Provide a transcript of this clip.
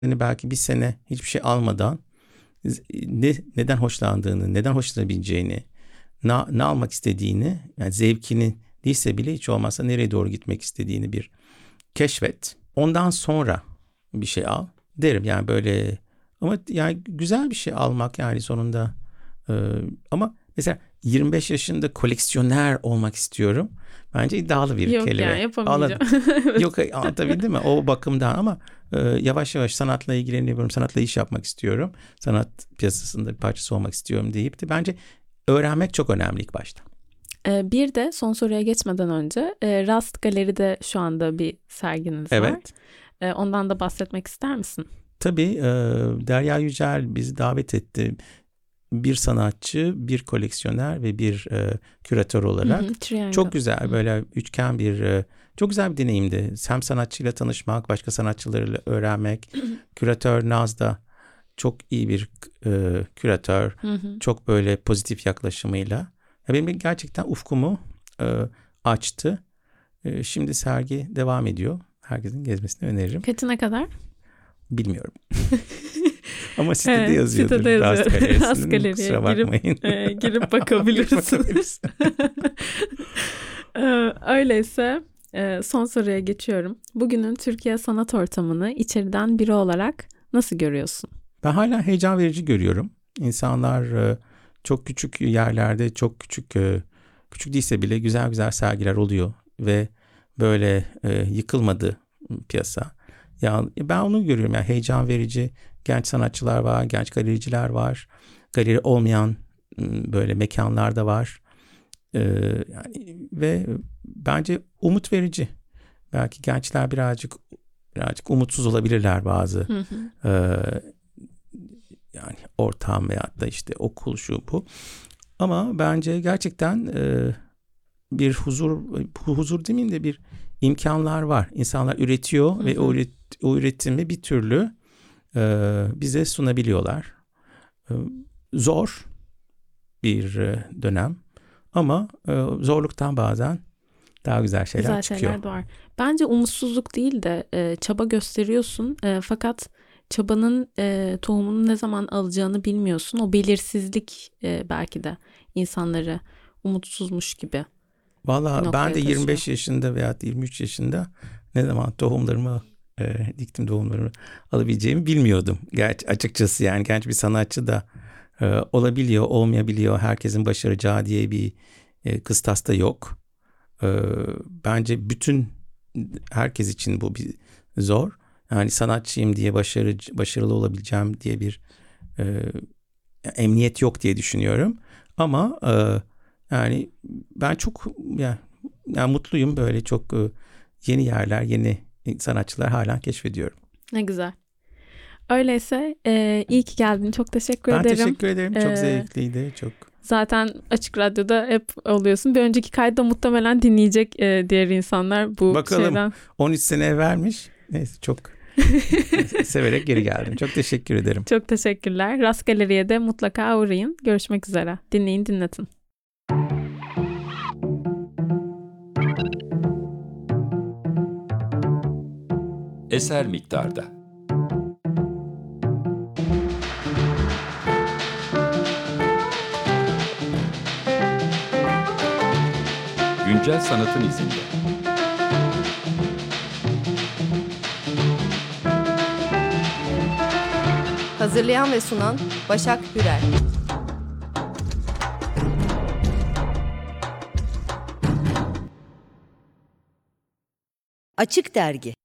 belki bir sene hiçbir şey almadan neden hoşlandığını, neden hoşlanabileceğini, ne almak istediğini, yani zevkini değilse bile hiç olmazsa nereye doğru gitmek istediğini bir keşfet. Ondan sonra bir şey al derim yani böyle. Ama yani güzel bir şey almak yani sonunda. Ama mesela 25 yaşında koleksiyoner olmak istiyorum. Bence iddialı bir Yok kelime. yani yapamayacağım. Evet. Yok, anlatabildim mi? O bakımdan ama yavaş yavaş sanatla ilgileniyorum. Sanatla iş yapmak istiyorum. Sanat piyasasında bir parçası olmak istiyorum deyip de bence öğrenmek çok önemli ilk başta. Bir de son soruya geçmeden önce Rast Galeri'de şu anda bir serginiz var. Evet. Ondan da bahsetmek ister misin? Tabii Derya Yücel bizi davet etti. Bir sanatçı, bir koleksiyoner ve bir küratör olarak. Triangle. Çok güzel böyle üçgen bir çok güzel bir deneyimdi. Hem sanatçıyla tanışmak, başka sanatçılarla öğrenmek. Küratör Nazda çok iyi bir küratör. Çok böyle pozitif yaklaşımıyla. Ya benim gerçekten ufkumu açtı. Şimdi sergi devam ediyor. Herkesin gezmesini öneririm. Kaçına kadar? Bilmiyorum. Ama sitede yazıyordur. Sitede yazıyor. Rast Galeri'ye Kusura bakmayın. girip bakabilirsin. Öyleyse son soruya geçiyorum. Bugünün Türkiye sanat ortamını içeriden biri olarak nasıl görüyorsun? Ben hala heyecan verici görüyorum. İnsanlar çok küçük yerlerde, çok küçük değilse bile güzel güzel sergiler oluyor ve böyle yıkılmadı piyasa. Ya ben onu görüyorum. Yani heyecan verici genç sanatçılar var, genç galericiler var. Galeri olmayan böyle mekanlar da var. Yani ve bence umut verici. Belki gençler birazcık umutsuz olabilirler bazı. Yani ortam veyahut da işte okul şu bu. Ama bence gerçekten bir huzur demeyeyim de bir imkanlar var. İnsanlar üretiyor ve o üretimi bir türlü bize sunabiliyorlar. Zor bir dönem ama zorluktan bazen daha güzel şeyler çıkıyor. Güzel şeyler de var. Bence umutsuzluk değil de çaba gösteriyorsun. Fakat çabanın tohumunu ne zaman alacağını bilmiyorsun. O belirsizlik belki de insanları umutsuzmuş gibi. Valla ben de 25 yaşında veya 23 yaşında ne zaman tohumlarımı diktim tohumlarımı alabileceğimi bilmiyordum. Gerçi açıkçası yani genç bir sanatçı da olabiliyor, olmayabiliyor. Herkesin başaracağı diye bir kıstas da yok. Bence bütün herkes için bu bir zor. Yani sanatçıyım diye başarılı olabileceğim diye bir emniyet yok diye düşünüyorum. Ama yani ben çok yani mutluyum böyle çok yeni yerler, yeni sanatçılar hala keşfediyorum. Ne güzel. Öyleyse iyi ki geldin. Çok teşekkür ederim. Ben teşekkür ederim. Çok zevkliydi. Çok. Zaten Açık Radyo'da hep oluyorsun. Bir önceki kaydı muhtemelen dinleyecek diğer insanlar bu bakalım, şeyden. 13 sene vermiş. Neyse çok severek geri geldim. Çok teşekkür ederim. Çok teşekkürler. Rast Galeri'ye de mutlaka uğrayın. Görüşmek üzere. Dinleyin, dinletin. Eser miktarda. Güncel sanatın izinde. Hazırlayan ve sunan Başak Hürel. Açık Dergi.